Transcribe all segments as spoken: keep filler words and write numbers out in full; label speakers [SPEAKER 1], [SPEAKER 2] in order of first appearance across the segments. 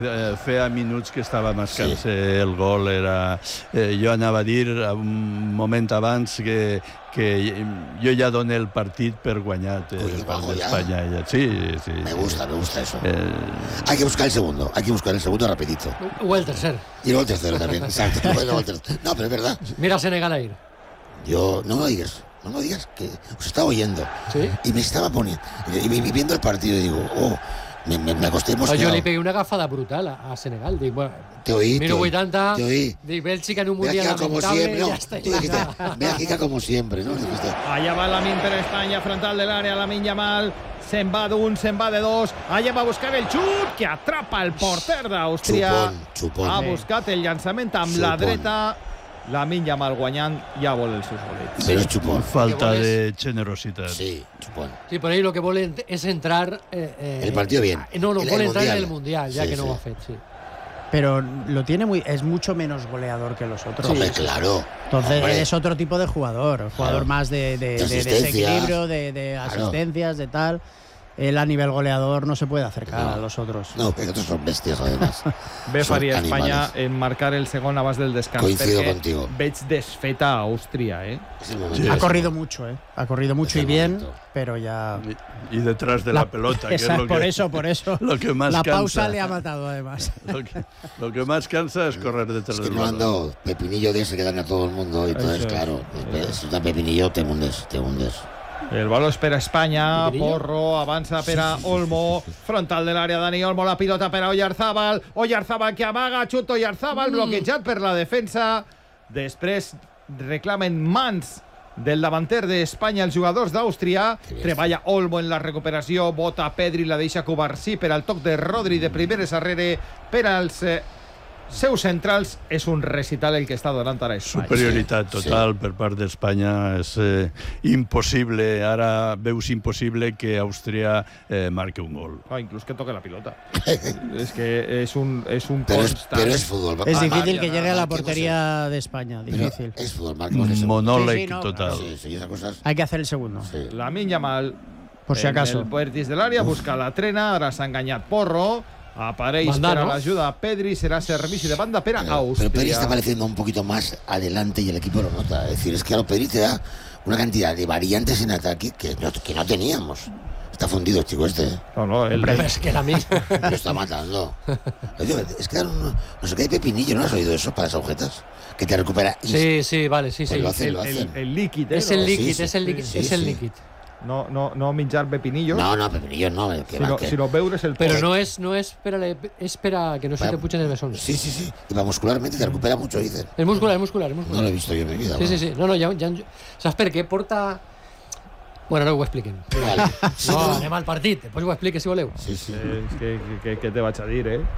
[SPEAKER 1] Eh, feia minuts que estava mascant
[SPEAKER 2] Sí.
[SPEAKER 1] el gol. Era, eh, jo anava a dir un moment abans que, que jo ja doné el partit per guanyat eh,
[SPEAKER 2] Uy,
[SPEAKER 1] el
[SPEAKER 2] bajo ya.
[SPEAKER 1] d'Espanya. Ja. Sí, sí.
[SPEAKER 2] Me gusta, me gusta eso.
[SPEAKER 1] Eh,
[SPEAKER 2] Hay que buscar el segundo, hay que buscar el segundo rapidito.
[SPEAKER 3] O el tercer.
[SPEAKER 2] Y luego el tercero también, exacto. Luego el tercero. No, pero es verdad.
[SPEAKER 3] Mira a Senegal a ir.
[SPEAKER 2] Yo, no me lo digas, no me lo digas, que os estaba oyendo.
[SPEAKER 3] ¿Sí?
[SPEAKER 2] Y me estaba poniendo, y, y viendo el partido y digo, oh, me, me, me acosté
[SPEAKER 3] Yo
[SPEAKER 2] mosqueado.
[SPEAKER 3] le pegué una agafada brutal a, a Senegal. Dic, bueno,
[SPEAKER 2] Te oí, te
[SPEAKER 3] miro
[SPEAKER 2] oí,
[SPEAKER 3] vuitanta,
[SPEAKER 2] te oí.
[SPEAKER 3] dic, Bèlgica en un
[SPEAKER 2] Ve
[SPEAKER 3] mundial
[SPEAKER 2] aquí como
[SPEAKER 3] lamentable,
[SPEAKER 2] siempre, no,
[SPEAKER 3] ya está.
[SPEAKER 2] tú dijiste, ve aquí como siempre, ¿no? Dijiste,
[SPEAKER 4] Allà va Lamine per Espanya, frontal de l'àrea, Lamine Yamal, se'n va d'un, se'n va de dos, allà va buscar el xut, que atrapa el porter d'Àustria.
[SPEAKER 2] Xupón, xupón.
[SPEAKER 4] Ha
[SPEAKER 2] Sí.
[SPEAKER 4] buscat el llançament amb la
[SPEAKER 2] Xupón.
[SPEAKER 4] dreta, Lamine Yamal guanyant, ja vol els seus golets.
[SPEAKER 2] pero es chupón.
[SPEAKER 1] falta
[SPEAKER 3] ¿Qué
[SPEAKER 1] de generositat.
[SPEAKER 2] Sí, chupón.
[SPEAKER 3] Sí, por ahí lo que vuelve es entrar... Eh, eh,
[SPEAKER 2] El partido bien.
[SPEAKER 3] No, no,
[SPEAKER 2] El-
[SPEAKER 3] vuelve
[SPEAKER 2] el
[SPEAKER 3] entrar en
[SPEAKER 2] Mundial.
[SPEAKER 3] el Mundial, ya
[SPEAKER 2] Sí,
[SPEAKER 3] que no
[SPEAKER 2] sí.
[SPEAKER 3] lo ha fet, sí.
[SPEAKER 5] Pero lo tiene muy, es mucho menos goleador que los otros.
[SPEAKER 2] Hombre, claro.
[SPEAKER 5] Entonces
[SPEAKER 2] Hombre,
[SPEAKER 5] es otro tipo de jugador, jugador
[SPEAKER 2] Claro.
[SPEAKER 5] más de, de,
[SPEAKER 2] De
[SPEAKER 5] de
[SPEAKER 2] asistencias.
[SPEAKER 5] desequilibrio, de, de
[SPEAKER 2] Claro.
[SPEAKER 5] asistencias, de tal. Él a nivel goleador no se puede acercar
[SPEAKER 2] No.
[SPEAKER 5] a los otros.
[SPEAKER 2] No, que otros son bestias además.
[SPEAKER 4] Bé
[SPEAKER 2] Són
[SPEAKER 4] faria Espanya
[SPEAKER 2] animales.
[SPEAKER 4] en marcar el segon abans del descans,
[SPEAKER 2] Coincido
[SPEAKER 4] perquè
[SPEAKER 2] contigo.
[SPEAKER 4] veig desfeta a Àustria, eh?
[SPEAKER 2] Es el momento.
[SPEAKER 1] Sí.
[SPEAKER 5] Ha corrido mucho, ¿eh? Ha corrido mucho
[SPEAKER 2] Es
[SPEAKER 5] y
[SPEAKER 2] el
[SPEAKER 5] bien,
[SPEAKER 2] momento.
[SPEAKER 5] pero ya...
[SPEAKER 1] Y, y detrás de la, pelota, que
[SPEAKER 5] Esa-
[SPEAKER 1] es lo
[SPEAKER 5] por
[SPEAKER 1] que,
[SPEAKER 5] eso, por eso.
[SPEAKER 1] lo que más
[SPEAKER 5] La
[SPEAKER 1] cansa.
[SPEAKER 5] pausa le ha matado, además.
[SPEAKER 1] Lo que, lo que más cansa es correr detrás
[SPEAKER 2] Es que
[SPEAKER 1] del
[SPEAKER 2] no
[SPEAKER 1] balón.
[SPEAKER 2] ando pepinillo de ese que dan a todo el mundo y entonces,
[SPEAKER 4] Eso es.
[SPEAKER 2] claro, si es un pepinillo te hundes, te hundes.
[SPEAKER 4] El baló és per a Espanya,
[SPEAKER 3] Pepinillo.
[SPEAKER 4] Porro avança per a Olmo, frontal de l'àrea Dani Olmo, la pilota per a Oyarzábal, Oyarzábal que amaga, xut Oyarzábal, bloquejat per la defensa, després reclamen mans del davanter d'Espanya els jugadors d'Àustria, treballa Olmo en la recuperació, bota Pedri, la deixa Cubarsí per al toc de Rodri de primeres arrere per als eh, seus centrals. És un recital el que està donant ara Espanya.
[SPEAKER 1] Superioritat
[SPEAKER 2] Sí,
[SPEAKER 1] total per part d'Espanya. És eh, impossible, ara veus impossible que Àustria eh, marque un gol.
[SPEAKER 4] Ah, inclús que toque la pilota. És que és un, és un
[SPEAKER 2] Pero es,
[SPEAKER 4] constant.
[SPEAKER 2] pero es fútbol.
[SPEAKER 5] Es
[SPEAKER 2] Ah,
[SPEAKER 5] difícil
[SPEAKER 2] Mario,
[SPEAKER 5] que llegue a la
[SPEAKER 2] marquemos
[SPEAKER 5] portería de España,
[SPEAKER 2] el-
[SPEAKER 5] difícil.
[SPEAKER 2] pero es fútbol, marquemos ese.
[SPEAKER 1] Monòleg
[SPEAKER 5] Sí, sí, no,
[SPEAKER 1] total.
[SPEAKER 2] Sí, sí, esas cosas.
[SPEAKER 5] Hay que hacer el segundo,
[SPEAKER 2] Sí.
[SPEAKER 4] Lamine Yamal,
[SPEAKER 5] por si
[SPEAKER 4] en
[SPEAKER 5] acaso.
[SPEAKER 4] el puertis de l'àrea, busca la trena, ara s'ha enganyat Porro, apareix
[SPEAKER 3] Banda,
[SPEAKER 4] per a
[SPEAKER 3] no?
[SPEAKER 4] l'ajuda a Pedri, serà servici de banda per a
[SPEAKER 2] Pero, pero Pedri está
[SPEAKER 4] Àustria.
[SPEAKER 2] apareciendo un poquito más adelante y el equipo lo nota. Es decir, es que a Pedri te da una cantidad de variantes en ataque que no, que no teníamos. Está fundido el chico este, ¿eh?
[SPEAKER 4] No, no, el,
[SPEAKER 3] Pero es que la misma.
[SPEAKER 2] Lo está matando. Oye, es que dan un- no sé qué hay pepinillo, ¿no has oído eso para las agujetas? Que te recupera.
[SPEAKER 3] Sí, sí, vale, sí,
[SPEAKER 2] Pues
[SPEAKER 3] sí.
[SPEAKER 2] lo hace.
[SPEAKER 4] el,
[SPEAKER 2] lo
[SPEAKER 4] el,
[SPEAKER 2] hacen.
[SPEAKER 4] el líquid, eh?
[SPEAKER 3] Es el
[SPEAKER 4] no?
[SPEAKER 3] líquid,
[SPEAKER 2] Sí, sí,
[SPEAKER 3] es el líquid,
[SPEAKER 2] sí,
[SPEAKER 3] es el
[SPEAKER 2] sí.
[SPEAKER 3] líquid.
[SPEAKER 4] No, no, no menjar pepinillos,
[SPEAKER 2] No, no, pepinillo no. Que va,
[SPEAKER 4] sinó,
[SPEAKER 2] que-
[SPEAKER 4] sinó beure's el
[SPEAKER 3] Pero
[SPEAKER 4] pot.
[SPEAKER 3] no es, no es para, es para que no se
[SPEAKER 2] Para-
[SPEAKER 3] te puchen el besón.
[SPEAKER 2] Sí, sí, sí. Y para muscularmente te recupera mucho, dicen.
[SPEAKER 3] Es muscular, es muscular, es
[SPEAKER 2] No
[SPEAKER 3] muscular.
[SPEAKER 2] lo he visto yo en mi vida.
[SPEAKER 3] Sí, sí, sí. No, no, ja, ja, saps per què porta... Bueno, no ho expliquen.
[SPEAKER 2] Vale. Sí,
[SPEAKER 3] No,
[SPEAKER 2] no.
[SPEAKER 3] anem al partit, després ho explique si voleu.
[SPEAKER 2] Sí, sí.
[SPEAKER 4] Eh, que, que, que te vaig a dir, eh?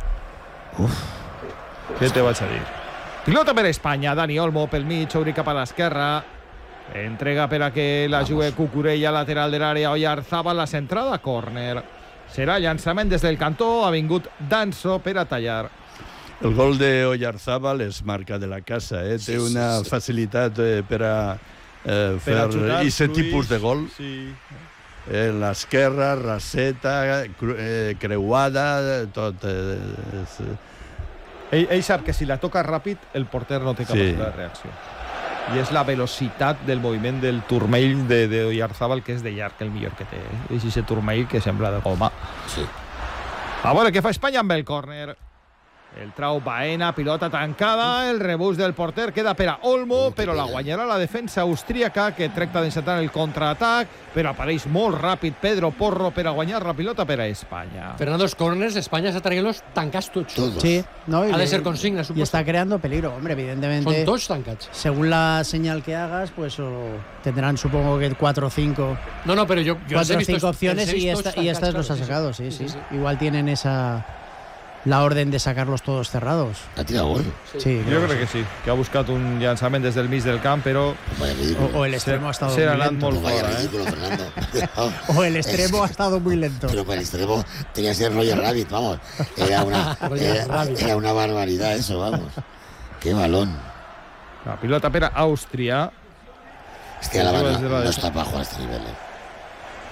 [SPEAKER 4] Què te vaig a dir? Pilota per Espanya, Dani Olmo pel mig, obri cap a l'esquerra. Entrega per a que la jugui Cucurella, lateral de l'àrea, Oyarzábal, la centrada, córner. Serà llançament des del cantó, ha vingut Danso per a tallar.
[SPEAKER 1] El gol de Oyarzábal és marca de la casa, eh? Té
[SPEAKER 2] Sí, sí,
[SPEAKER 1] una
[SPEAKER 2] sí.
[SPEAKER 1] facilitat eh, per a eh,
[SPEAKER 4] Per a
[SPEAKER 1] fer
[SPEAKER 4] xutar,
[SPEAKER 1] aquest
[SPEAKER 4] fluix,
[SPEAKER 1] tipus de gol.
[SPEAKER 4] Sí.
[SPEAKER 1] Eh, l'esquerra, raseta, cru, eh, creuada, tot. Eh, és,
[SPEAKER 4] Ell, ell sap que si la toca ràpid, el porter no té capacitat
[SPEAKER 1] Sí.
[SPEAKER 4] de reacció. I és la velocitat del moviment del turmell de, de Oyarzábal, que és de llarg el millor que té. Eh? És aquest turmell que sembla de goma.
[SPEAKER 2] Sí.
[SPEAKER 4] A veure què fa Espanya amb el córner. El trau Baena, pilota tancada, el rebús del porter queda per a Olmo,
[SPEAKER 2] Mm, que
[SPEAKER 4] però la
[SPEAKER 2] pena.
[SPEAKER 4] guanyarà la defensa austríaca, que tracta d'encetar el contraatac, però apareix molt ràpid Pedro Porro per a guanyar la pilota per a Espanya.
[SPEAKER 3] Fernando, els corners d'Espanya s'ha traient-los tancats tots.
[SPEAKER 2] Todos.
[SPEAKER 5] Sí, ¿no? Y
[SPEAKER 3] Ha de
[SPEAKER 5] le-
[SPEAKER 3] ser consigna,
[SPEAKER 5] Y
[SPEAKER 3] supuesto.
[SPEAKER 5] está creando peligro, hombre, evidentemente.
[SPEAKER 3] Són tots tancats.
[SPEAKER 5] Según la señal que hagas, pues o tendrán supongo que cuatro o cinco,
[SPEAKER 3] No, no, però jo, jo els he
[SPEAKER 5] cuatro o
[SPEAKER 3] vist
[SPEAKER 5] cinco
[SPEAKER 3] tots-
[SPEAKER 5] opciones
[SPEAKER 3] els he
[SPEAKER 5] y
[SPEAKER 3] vist
[SPEAKER 5] esta,
[SPEAKER 3] tots
[SPEAKER 5] y estas
[SPEAKER 3] tancats,
[SPEAKER 5] los ha
[SPEAKER 3] claro,
[SPEAKER 5] sacado, sí sí, Igual tienen esa la orden de sacarlos todos cerrados.
[SPEAKER 2] Ha tirado gol.
[SPEAKER 5] Sí,
[SPEAKER 4] Jo crec que sí, que ha buscat un llançament des del mig del camp, però
[SPEAKER 2] Vaya ridículo.
[SPEAKER 5] O, o el extremo ha estado
[SPEAKER 4] se
[SPEAKER 5] muy
[SPEAKER 4] ha anat
[SPEAKER 5] lento.
[SPEAKER 4] molt
[SPEAKER 2] No, vaya
[SPEAKER 4] fora, eh?
[SPEAKER 2] ridículo, Fernando.
[SPEAKER 5] O el extremo ha estado muy lento.
[SPEAKER 2] Pero para el extremo tenía que ser Roger Rabbit, vamos. Era una,
[SPEAKER 3] Roger
[SPEAKER 2] era,
[SPEAKER 3] Rabbit.
[SPEAKER 2] era una barbaridad eso, vamos. Qué balón.
[SPEAKER 4] La pilota per a Àustria.
[SPEAKER 2] Es que Álava
[SPEAKER 4] Desde la
[SPEAKER 2] no, no
[SPEAKER 4] de-
[SPEAKER 2] está para jugar a este nivel. ¿eh?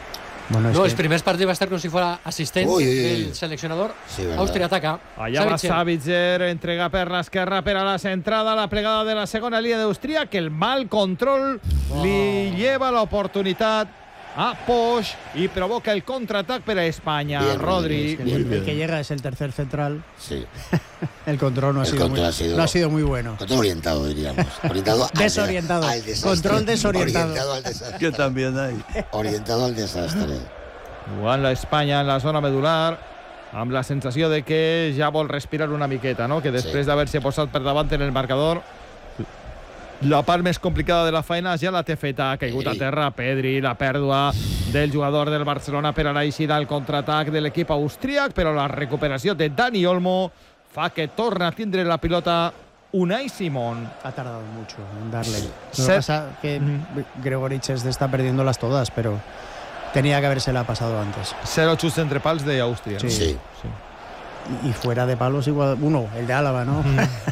[SPEAKER 5] Bueno, es
[SPEAKER 3] no,
[SPEAKER 5] que-
[SPEAKER 3] els primers partits va estar com si fuera assistent
[SPEAKER 2] Uy, uy, uy.
[SPEAKER 3] del seleccionador.
[SPEAKER 2] Sí, verdad.
[SPEAKER 3] Àustria ataca.
[SPEAKER 4] Allà va
[SPEAKER 3] Sabitzer.
[SPEAKER 4] Sabitzer, entrega per l'esquerra per a la centrada, la plegada de la segona línia d'Austria, que el mal control li lleva l'oportunitat a Posch y provoca el contraataque para España.
[SPEAKER 2] Bien,
[SPEAKER 4] Rodri.
[SPEAKER 5] Es que
[SPEAKER 2] Muy
[SPEAKER 5] el,
[SPEAKER 2] bien.
[SPEAKER 5] el que llega es el tercer central.
[SPEAKER 2] Sí.
[SPEAKER 5] El control no ha,
[SPEAKER 2] El
[SPEAKER 5] sido,
[SPEAKER 2] control
[SPEAKER 5] muy,
[SPEAKER 2] ha sido-
[SPEAKER 5] no ha sido muy bueno.
[SPEAKER 2] Control orientado, diríamos. Orientado al,
[SPEAKER 5] Desorientado.
[SPEAKER 2] al desastre.
[SPEAKER 5] Control desorientado.
[SPEAKER 2] Orientado al desastre.
[SPEAKER 1] Que también hay.
[SPEAKER 2] Orientado al desastre.
[SPEAKER 4] Jugant la Espanya en la zona medular, amb la sensació de que ja vol respirar una miqueta, no? Que després
[SPEAKER 2] Sí.
[SPEAKER 4] d'haver-se posat per davant en el marcador, la part més complicada de la feina ja la té feta. Ha caigut a
[SPEAKER 2] Sí.
[SPEAKER 4] terra Pedri, la pèrdua del jugador del Barcelona per anar eixir al contraatac de l'equip austríac, però la recuperació de Dani Olmo fa que torna a tindre la pilota Unai Simón.
[SPEAKER 5] Ha tardado mucho en darle. Lo que
[SPEAKER 4] Set-
[SPEAKER 5] pasa que Gregoric se está perdiéndolas todas, pero tenía que habérsela pasado antes.
[SPEAKER 4] Zero xuts entre pals d'Àustria.
[SPEAKER 5] Sí.
[SPEAKER 2] Sí.
[SPEAKER 5] Y, y fuera de palos igual, uno, el de Álava, ¿no?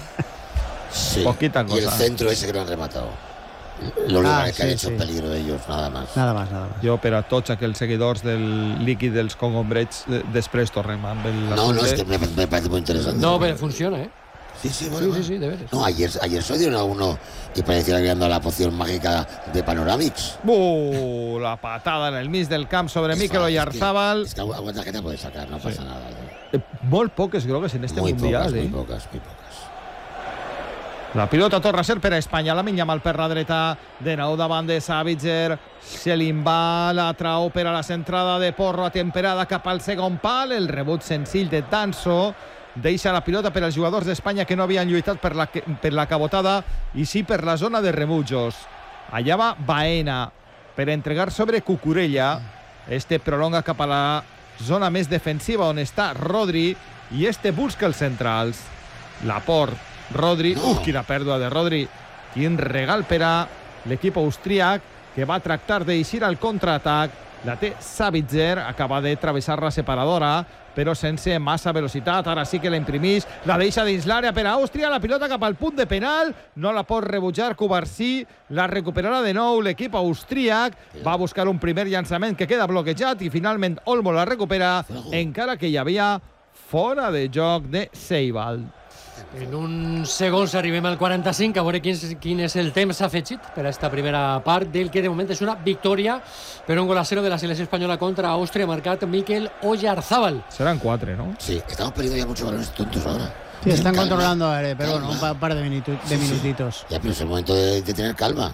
[SPEAKER 2] Sí.
[SPEAKER 4] Poquita
[SPEAKER 2] Y el
[SPEAKER 4] cosa.
[SPEAKER 2] centro ese que lo han rematado. Lo único
[SPEAKER 5] Ah,
[SPEAKER 2] que
[SPEAKER 5] sí,
[SPEAKER 2] han hecho
[SPEAKER 5] sí.
[SPEAKER 2] peligro ellos, nada más.
[SPEAKER 5] Nada más, nada más.
[SPEAKER 4] Jo, per a tots aquells seguidors del líquid dels congombreig, de- després tornem amb el...
[SPEAKER 2] No, no, es que me, me parece muy interesante.
[SPEAKER 3] No, pero funciona, ¿eh?
[SPEAKER 2] Sí, sí,
[SPEAKER 3] Sí,
[SPEAKER 2] bueno,
[SPEAKER 3] sí,
[SPEAKER 2] bueno.
[SPEAKER 3] sí, de veras.
[SPEAKER 2] No, ayer, ayer se dieron a uno y parecía mirando la poción mágica de Panoramix.
[SPEAKER 4] Uh, la patada en el mig del camp sobre
[SPEAKER 2] Es
[SPEAKER 4] Mikel
[SPEAKER 2] fa-
[SPEAKER 4] Oyarzabal.
[SPEAKER 2] Es que, es que alguna tarjeta puede sacar, no pasa nada.
[SPEAKER 4] Eh, Molt poques grogues en este
[SPEAKER 2] muy
[SPEAKER 4] Mundial.
[SPEAKER 2] pocas,
[SPEAKER 4] eh?
[SPEAKER 2] muy pocas, muy pocas.
[SPEAKER 4] La pilota torna a ser per a Espanya. La Minyamal per la dreta. De nou davant de Sabitzer. Se li va, la trau per a la centrada de Porro atemperada cap al segon pal. El rebut senzill de Danso deixa la pilota per als jugadors d'Espanya que no havien lluitat per la, per la cabotada i sí per la zona de rebutjos. Allà va Baena per entregar sobre Cucurella. Este prolonga cap a la zona més defensiva on està Rodri i este busca els centrals. Laport, Rodri,
[SPEAKER 2] No.
[SPEAKER 4] uf, quina pèrdua de Rodri. Quin regal per a l'equip austríac que va tractar d'eixir al contraatac. La té Sabitzer, acaba de travessar la separadora, però sense massa velocitat. Ara sí que la imprimís, la deixa dins l'àrea per a Àustria, la pilota cap al punt de penal, no la pot rebutjar Cubarsí, la recuperarà de nou l'equip austríac, va buscar un primer llançament que queda bloquejat i finalment Olmo la recupera, encara que hi havia fora de joc de Seibald.
[SPEAKER 3] En un segons arribem al quaranta-cinc, a veure quin, és- quin és el temps afegit per a esta primera part, del que de moment és una victòria per un gol a cero de la selecció espanyola contra Àustria, marcat Mikel Oyarzabal.
[SPEAKER 4] Seran quatre, ¿no?
[SPEAKER 2] Sí, estamos perdiendo ya muchos balones tontos ahora.
[SPEAKER 5] Sí, están
[SPEAKER 2] Calma,
[SPEAKER 5] controlando, eh, pero bueno, un
[SPEAKER 2] calma.
[SPEAKER 5] pa- par de, minutu- de
[SPEAKER 2] Sí, sí.
[SPEAKER 5] minutitos.
[SPEAKER 2] Ya, pero es el momento de, de tener calma.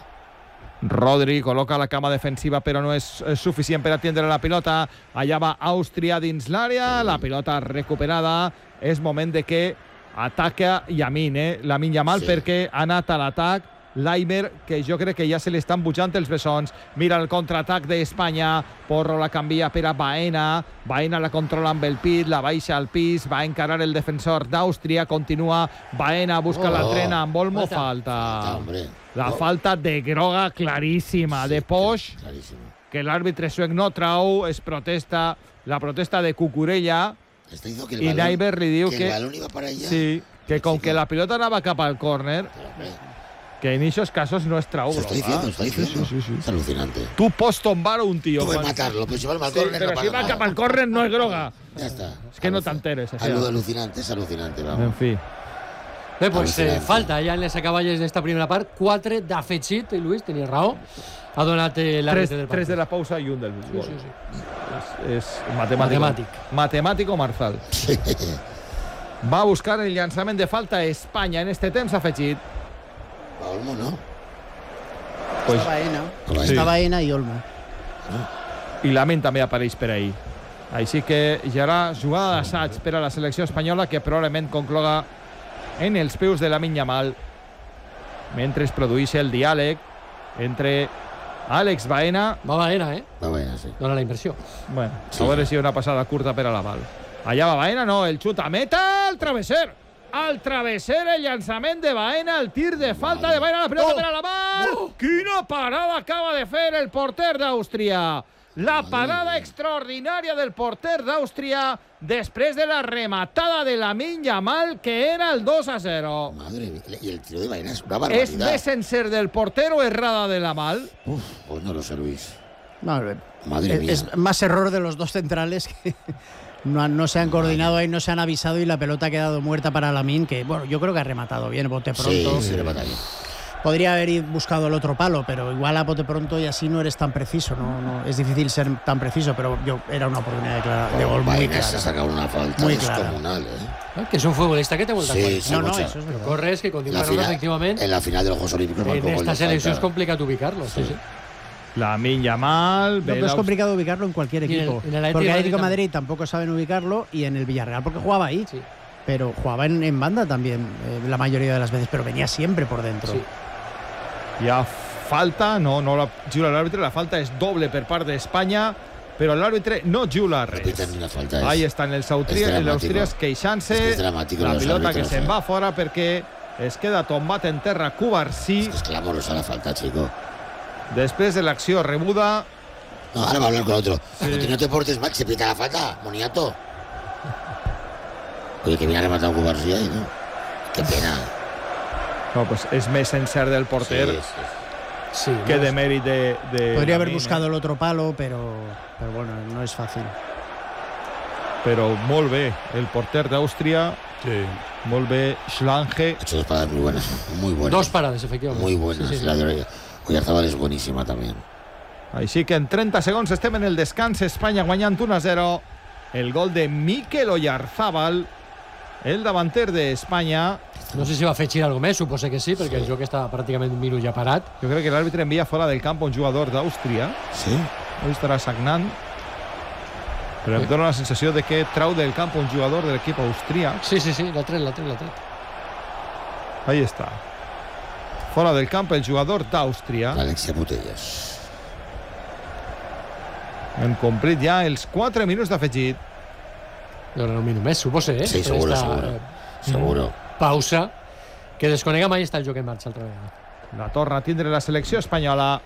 [SPEAKER 4] Rodri col·loca la cama defensiva però no és, és suficient per atendre la pilota. Allà va Àustria dins l'àrea, la pilota recuperada. És moment de que ataca Yamin, eh? la Minyamal,
[SPEAKER 2] Sí.
[SPEAKER 4] perquè ha anat a l'atac Laimer, que jo crec que ja se li estan pujant els bessons. Mira el contraatac d'Espanya. Porro la canvia per a Baena. Baena la controla amb el pit, la baixa al pis, va encarar el defensor d'Àustria. Continua Baena, busca
[SPEAKER 2] Oh.
[SPEAKER 4] la trena amb Olmo.
[SPEAKER 3] Falta.
[SPEAKER 4] Falta.
[SPEAKER 2] Ah, hombre.
[SPEAKER 4] La
[SPEAKER 2] Oh,
[SPEAKER 4] falta de groga claríssima de Posch,
[SPEAKER 2] Clarísimo.
[SPEAKER 4] que l'àrbitre suec no trau, es protesta, la protesta de Cucurella,
[SPEAKER 2] Está diciendo que el
[SPEAKER 4] i
[SPEAKER 2] balón,
[SPEAKER 4] Naiber li diu
[SPEAKER 2] que
[SPEAKER 4] que,
[SPEAKER 2] el balón iba para allá.
[SPEAKER 4] sí, que com que la pilota anava cap al córner,
[SPEAKER 2] Pero, hombre,
[SPEAKER 4] que en aquests casos no es trau
[SPEAKER 2] se está
[SPEAKER 4] groga.
[SPEAKER 2] diciendo, está diciendo.
[SPEAKER 4] Sí, sí, sí.
[SPEAKER 2] Es alucinante.
[SPEAKER 4] Tu pots tombar un tio.
[SPEAKER 2] Tú puedes
[SPEAKER 4] quan-
[SPEAKER 2] matarlo, pero si va al
[SPEAKER 4] Sí,
[SPEAKER 2] balcón,
[SPEAKER 4] però si va cap al córner no és groga.
[SPEAKER 2] Ya está.
[SPEAKER 4] És que no
[SPEAKER 2] Alucin-
[SPEAKER 4] t'enteres.
[SPEAKER 2] Alu-
[SPEAKER 4] Això.
[SPEAKER 2] alucinante, es alucinante,
[SPEAKER 4] En
[SPEAKER 2] vamos.
[SPEAKER 4] fi.
[SPEAKER 3] Bé, pues, eh,
[SPEAKER 2] Alucinante.
[SPEAKER 3] falta ja en les acaballes d'esta primera part, quatre d'afegit, i Luis, tenia raó, ha donat eh,
[SPEAKER 4] Tres,
[SPEAKER 3] l'àrbitre del
[SPEAKER 4] tres
[SPEAKER 3] partit.
[SPEAKER 4] de la pausa i un del
[SPEAKER 3] Sí,
[SPEAKER 4] gol.
[SPEAKER 3] sí, sí.
[SPEAKER 4] És, és matemàtic.
[SPEAKER 3] Matemàtic.
[SPEAKER 4] Matemàtico Marzal. Va a buscar el llançament de falta a Espanya en este temps afegit.
[SPEAKER 2] Va Olmo, ¿no?
[SPEAKER 4] Pues,
[SPEAKER 5] Está Baena,
[SPEAKER 2] Con la-
[SPEAKER 5] está Baena y Olmo.
[SPEAKER 4] i Lamin també apareix per ahí. Així que hi haurà jugada d'assaig per a la selecció espanyola que probablement concloga en els peus de Lamine Yamal mentre es produeix el diàleg entre Àlex Baena,
[SPEAKER 3] Va Baena, eh?
[SPEAKER 2] Va Baena, sí.
[SPEAKER 3] Dona la inversió.
[SPEAKER 4] bueno,
[SPEAKER 2] Sí.
[SPEAKER 4] a veure si hi ha una passada curta per a l'aval. Allà va Baena, no, el xut a meta, al travesser. Al travesser, el llançament de Baena, el tir de falta de Baena, la pilota
[SPEAKER 3] Oh!
[SPEAKER 4] per a l'aval. Quina parada acaba de fer el porter d'Àustria. La parada extraordinària del porter d'Àustria després de la rematada de Lamine Yamal, que era el dos a cero.
[SPEAKER 2] Madre mía. Y el tiro de Baena es una
[SPEAKER 4] ¿Es
[SPEAKER 2] barbaridad.
[SPEAKER 4] més encer del porter o errada de Yamal?
[SPEAKER 2] Uf, pues no lo sé, Luis.
[SPEAKER 5] No,
[SPEAKER 2] Madre
[SPEAKER 5] es,
[SPEAKER 2] mía.
[SPEAKER 5] es más error de los dos centrales que no, no se han coordinado ahí, no se han avisado y la pelota ha quedado muerta para Lamine, que bueno, yo creo que ha rematado bien, bote pronto.
[SPEAKER 2] Sí, sí, remata bien.
[SPEAKER 5] Podría haber ido buscado el otro palo, pero igual a bote pronto y así no eres tan preciso, no, no es difícil ser tan preciso, pero yo era una oportunidad de, clara, de gol muy
[SPEAKER 2] Vainas se ha
[SPEAKER 5] clara.
[SPEAKER 2] sacado una falta
[SPEAKER 5] Muy
[SPEAKER 2] descomunal, ¿eh?
[SPEAKER 3] Ah, que es un futbolista que te vuelve
[SPEAKER 2] Sí,
[SPEAKER 3] a cuenta.
[SPEAKER 2] sí,
[SPEAKER 5] No, no,
[SPEAKER 2] mucha.
[SPEAKER 5] eso es verdad.
[SPEAKER 3] Corres, que
[SPEAKER 2] En la,
[SPEAKER 3] continúa
[SPEAKER 2] final,
[SPEAKER 3] efectivamente.
[SPEAKER 2] en la final de los Juegos Olímpicos
[SPEAKER 3] En
[SPEAKER 2] marcó gol
[SPEAKER 3] esta
[SPEAKER 2] de
[SPEAKER 3] selección es
[SPEAKER 2] falta.
[SPEAKER 3] complicado ubicarlo. Sí, sí.
[SPEAKER 4] Lamine Yamal.
[SPEAKER 5] No, pero es complicado ubicarlo en cualquier
[SPEAKER 3] Y en el-
[SPEAKER 5] equipo.
[SPEAKER 3] en el Atlético
[SPEAKER 5] porque
[SPEAKER 3] de
[SPEAKER 5] el Atlético de
[SPEAKER 3] Madrid
[SPEAKER 5] Madrid tampoco saben ubicarlo y en el Villarreal porque jugaba ahí.
[SPEAKER 3] Sí.
[SPEAKER 5] Pero jugaba en, en banda también eh, la mayoría de las veces, pero venía siempre por dentro.
[SPEAKER 3] Sí.
[SPEAKER 4] Ya falta, no, no la xiula l'àrbitre, la falta és doble per part d'Espanya, però l'àrbitre no xiula res.
[SPEAKER 2] Repiten una falta.
[SPEAKER 4] Ahí
[SPEAKER 2] Es,
[SPEAKER 4] estan els
[SPEAKER 2] és
[SPEAKER 4] austríacs, els
[SPEAKER 2] dramàtic.
[SPEAKER 4] austríacs queixant-se,
[SPEAKER 2] És que és dramàtic,
[SPEAKER 4] la
[SPEAKER 2] los
[SPEAKER 4] pilota que
[SPEAKER 2] árbitros,
[SPEAKER 4] se'n
[SPEAKER 2] eh.
[SPEAKER 4] va fora perquè es queda tombat en terra Cubarsí
[SPEAKER 2] es clamorosa la falta, chico.
[SPEAKER 4] després de l'acció rebuda.
[SPEAKER 2] No, ahora va a hablar con otro. Si no te portes mal, se pita la falta, moniato. Oye, que viene a rematar un Cubarsí ahí, ¿no? Qué pena.
[SPEAKER 4] No, pues és més encert del porter
[SPEAKER 2] Sí, sí.
[SPEAKER 3] Sí,
[SPEAKER 4] que
[SPEAKER 3] no,
[SPEAKER 4] de mèrit de, de
[SPEAKER 5] Podría haber
[SPEAKER 4] Lamine,
[SPEAKER 5] buscado
[SPEAKER 4] eh?
[SPEAKER 5] el otro palo, pero, pero bueno, no es fácil.
[SPEAKER 4] Però molt bé, el porter d'Àustria,
[SPEAKER 1] Sí.
[SPEAKER 4] molt bé, Schlange.
[SPEAKER 2] Ha hecho dos paradas muy buenas. Muy buenas.
[SPEAKER 3] Dos paradas, efectivamente.
[SPEAKER 2] Muy buenas.
[SPEAKER 3] Sí, sí, sí.
[SPEAKER 2] La de Oyarzabal es buenísima también.
[SPEAKER 4] Així que en trenta segons estem en el descans, Espanya guanyant u a zero. El gol de Mikel Oyarzábal, el davanter d'Espanya.
[SPEAKER 3] No sé si va fer girar alguna més, suposo que sí, perquè el joc està pràcticament un minut ja parat.
[SPEAKER 4] Jo crec que l'àrbitre envia fora del camp un jugador d'Àustria.
[SPEAKER 2] Sí.
[SPEAKER 4] Hoy estarà sagnant. Però em dóna la sensació de que trau del camp un jugador de l'equip austríac.
[SPEAKER 3] Sí, sí, sí, l'ha tret, l'ha tret, l'ha tret.
[SPEAKER 4] Ahí està. Fora del camp el jugador d'Àustria.
[SPEAKER 2] Alexia Putellas.
[SPEAKER 4] Hem complit ja els quatre minuts d'afegit.
[SPEAKER 3] No, no, un minut més, suposo, eh?
[SPEAKER 2] Sí, seguro,
[SPEAKER 3] Esta,
[SPEAKER 2] seguro.
[SPEAKER 3] eh,
[SPEAKER 2] Seguro.
[SPEAKER 3] Pausa, que desconeguem, ahí està el joc en marxa altra vegada.
[SPEAKER 4] La torna a tindre la selecció espanyola.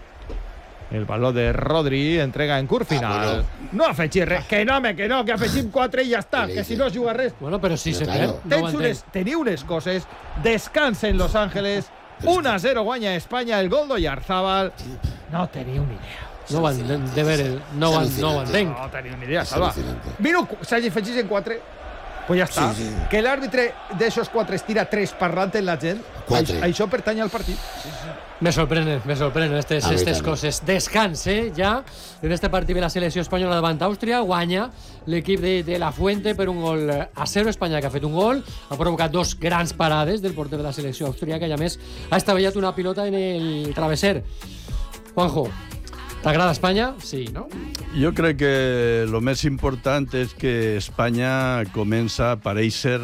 [SPEAKER 4] El baló de Rodri, entrega en curt final.
[SPEAKER 2] Ah,
[SPEAKER 4] No afegir res. Que no, home, que no, que afegim quatre i ja està.
[SPEAKER 2] Sí,
[SPEAKER 4] Que
[SPEAKER 2] sí.
[SPEAKER 4] si no es juga res.
[SPEAKER 3] Bueno, però si
[SPEAKER 2] Però
[SPEAKER 3] se
[SPEAKER 2] claro.
[SPEAKER 3] perd, no ho
[SPEAKER 4] Tens
[SPEAKER 3] entenc.
[SPEAKER 4] unes, teniu unes coses. Descansa en Los Ángeles. u a zero guanya Espanya. El gol d'Oyarzabal. No teniu ni idea.
[SPEAKER 3] No ho entenc, de veure, no ho en- no ho entenc.
[SPEAKER 4] No teniu ni idea,
[SPEAKER 2] És
[SPEAKER 4] Salva.
[SPEAKER 2] al·lucinante.
[SPEAKER 4] Minut, s'hagi afegit en quatre. Pues ja està.
[SPEAKER 2] Sí, sí.
[SPEAKER 4] Que l'àrbitre d'aixòs quatre es tira tres parlant en la gent.
[SPEAKER 2] Quatre.
[SPEAKER 4] Això, això pertany al partit.
[SPEAKER 3] Me sorprenen, me sorprenen estes,
[SPEAKER 2] A mi
[SPEAKER 3] estes
[SPEAKER 2] també.
[SPEAKER 3] coses. Descanse ja en este partit de la selecció espanyola davant Àustria. Guanya l'equip de, de la Fuente per un gol a zero. Espanya que ha fet un gol, ha provocat dos grans parades del porter de la selecció austríaca i a més ha estavellat una pilota en el travesser. Juanjo, t'agrada Espanya? Sí, no?
[SPEAKER 1] Jo crec que el més important és que Espanya comença a aparèixer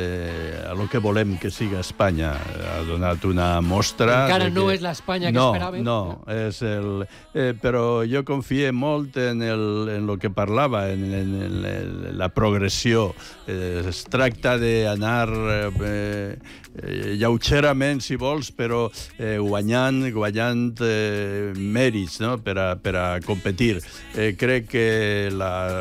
[SPEAKER 1] eh, a lo que volem que siga Espanya. Ha donat una mostra...
[SPEAKER 3] Encara
[SPEAKER 1] de
[SPEAKER 3] no és l'Espanya que
[SPEAKER 1] no,
[SPEAKER 3] esperàvem.
[SPEAKER 1] No, és el... Eh, però jo confie molt en, el, en lo que parlava, en, en, en la progressió. Eh, es tracta d'anar eh, eh, lleugerament, si vols, però eh, guanyant, guanyant eh, mèrits, no?, per a, per a competir. Eh, crec que la,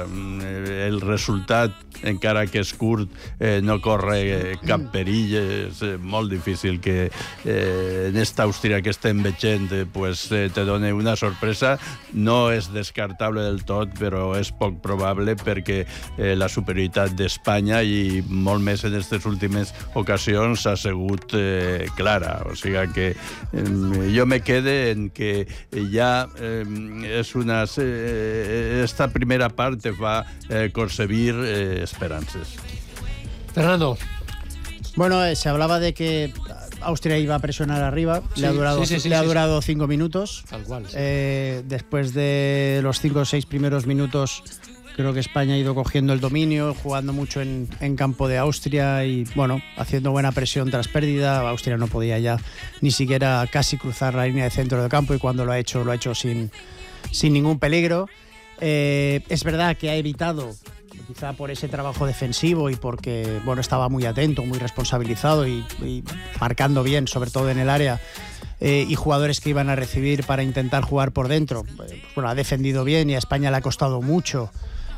[SPEAKER 1] el resultat, encara que és curt, eh, no corre cap perill. És eh, molt difícil que eh, en esta Àustria que estem veient eh, pues, eh, te doni una sorpresa. No és descartable del tot, però és poc probable perquè eh, la superioritat d'Espanya i molt més en aquestes últimes ocasions ha sigut eh, clara. O sigui que eh, jo me quede en que ja eh, és una... Eh, esta primera part te va eh, concebir eh, esperances.
[SPEAKER 3] Fernando.
[SPEAKER 5] Bueno, eh, se hablaba de que Austria iba a presionar arriba.
[SPEAKER 3] Sí,
[SPEAKER 5] le ha durado,
[SPEAKER 3] sí, sí, sí,
[SPEAKER 5] le ha
[SPEAKER 3] sí,
[SPEAKER 5] durado cinco minutos.
[SPEAKER 3] Tal cual, sí.
[SPEAKER 5] Eh, después de los cinco o seis primeros minutos, creo que España ha ido cogiendo el dominio, jugando mucho en, en campo de Austria y, bueno, haciendo buena presión tras pérdida. Austria no podía ya ni siquiera casi cruzar la línea de centro del campo y cuando lo ha hecho, lo ha hecho sin, sin ningún peligro. Eh, es verdad que ha evitado, quizá por ese trabajo defensivo y porque, bueno, estaba muy atento, muy responsabilizado y, y marcando bien, sobre todo en el área, eh, y jugadores que iban a recibir para intentar jugar por dentro. Eh, pues, bueno, ha defendido bien y a España le ha costado mucho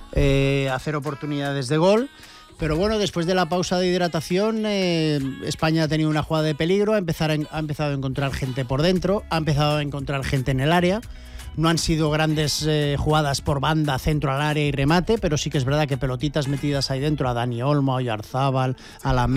[SPEAKER 5] eh, hacer oportunidades de gol. Pero bueno, después de la pausa de hidratación, eh, España ha tenido una jugada de peligro, ha empezado, a, ha empezado a encontrar gente por dentro, ha empezado a encontrar gente en el área. no han sido grandes eh, jugadas por banda, centro al área y remate, pero sí que es verdad que pelotitas metidas ahí dentro a Dani Olmo, a Oyarzábal, a la